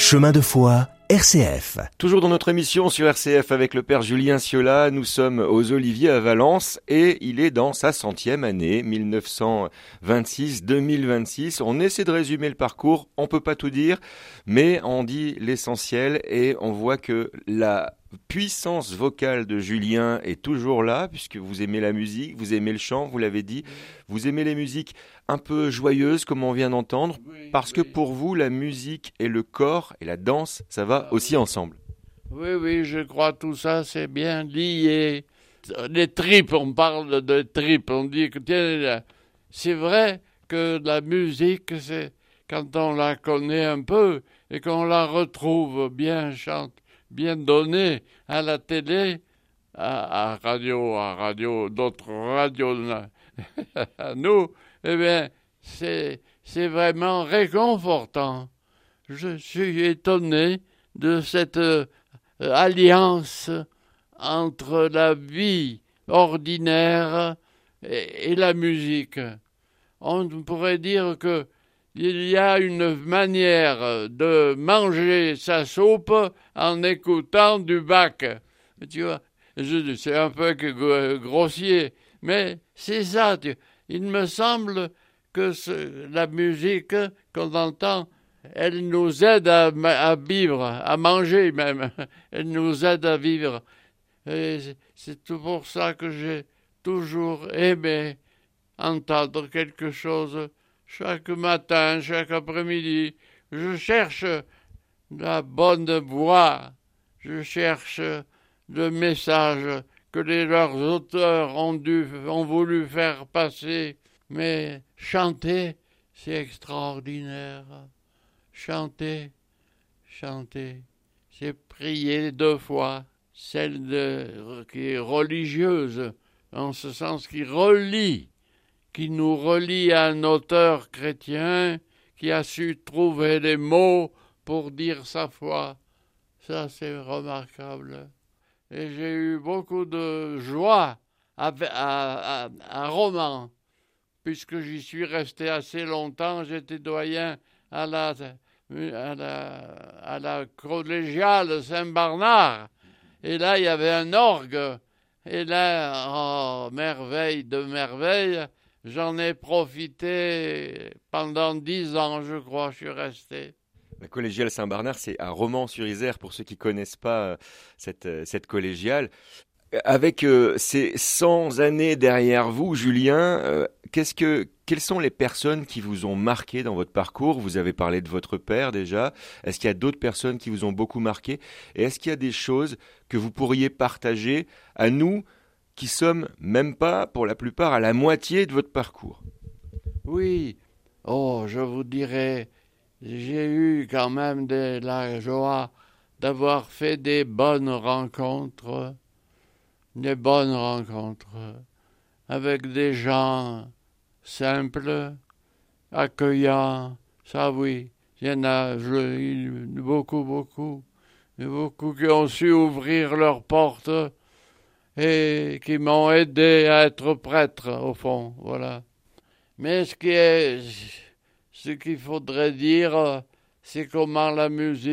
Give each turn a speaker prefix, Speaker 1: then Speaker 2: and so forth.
Speaker 1: Chemin de foi, RCF.
Speaker 2: Toujours dans notre émission sur RCF avec le père Julien Ciola, nous sommes aux Oliviers à Valence et il est dans sa 100e année, 1926-2026. On essaie de résumer le parcours, on peut pas tout dire, mais on dit l'essentiel et on voit que la puissance vocale de Julien est toujours là, puisque vous aimez la musique, vous aimez le chant, vous l'avez dit, vous aimez les musiques un peu joyeuses comme on vient d'entendre, parce que pour vous, la musique et le corps et la danse, ça va aussi ensemble.
Speaker 3: Oui, je crois tout ça, c'est bien lié. Les tripes, on parle de tripes, on dit que tiens, c'est vrai que la musique, c'est quand on la connaît un peu et qu'on la retrouve bien donnée à la télé, à radio, d'autres radios à nous, eh bien, c'est vraiment réconfortant. Je suis étonné de cette alliance entre la vie ordinaire et la musique. On pourrait dire que il y a une manière de manger sa soupe en écoutant du Bach. Tu vois, c'est un peu grossier, mais c'est ça. Il me semble que la musique qu'on entend, elle nous aide à vivre, à manger même. Elle nous aide à vivre. Et c'est tout pour ça que j'ai toujours aimé entendre quelque chose chaque matin, chaque après-midi. Je cherche la bonne voix. Je cherche le message que leurs auteurs ont voulu faire passer. Mais chanter, c'est extraordinaire. Chanter, c'est prier 2 fois. Celle qui est religieuse, en ce sens qui nous relie à un auteur chrétien qui a su trouver les mots pour dire sa foi. Ça, c'est remarquable. Et j'ai eu beaucoup de joie à Romans, puisque j'y suis resté assez longtemps. J'étais doyen à la collégiale Saint-Bernard. Et là, il y avait un orgue. Et là, oh, merveille de merveille, j'en ai profité pendant 10 ans, je crois, je suis resté.
Speaker 2: La collégiale Saint-Bernard, c'est à Romans-sur-Isère, pour ceux qui ne connaissent pas cette collégiale. Avec ces 100 années derrière vous, Julien, quelles sont les personnes qui vous ont marqué dans votre parcours ? Vous avez parlé de votre père déjà. Est-ce qu'il y a d'autres personnes qui vous ont beaucoup marqué ? Et est-ce qu'il y a des choses que vous pourriez partager à nous qui sommes même pas, pour la plupart, à la moitié de votre parcours ?
Speaker 3: Oui. Oh, je vous dirais, j'ai eu quand même la joie d'avoir fait des bonnes rencontres avec des gens simples, accueillants. Ça oui, il y en a beaucoup qui ont su ouvrir leurs portes et qui m'ont aidé à être prêtre au fond, voilà. Mais ce qu'il faudrait dire, c'est comment la musique